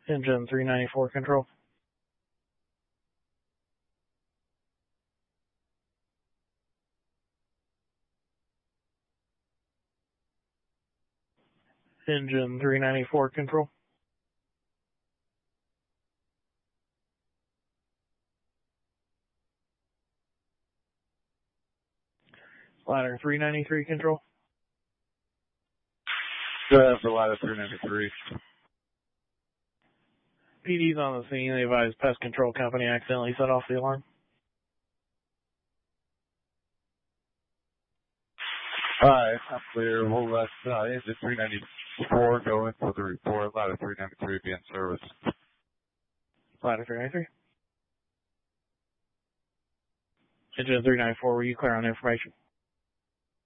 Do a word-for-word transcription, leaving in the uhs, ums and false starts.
Engine three ninety-four control. Engine three ninety-four control. Ladder three ninety-three control. Go ahead for ladder three ninety-three. P D's on the scene. They advise pest control company accidentally set off the alarm. Alright, I'm clear. We'll let uh, engine three ninety-four go in for the report. Ladder three ninety-three be in service. Ladder three ninety-three. Engine three ninety-four, were you clear on information?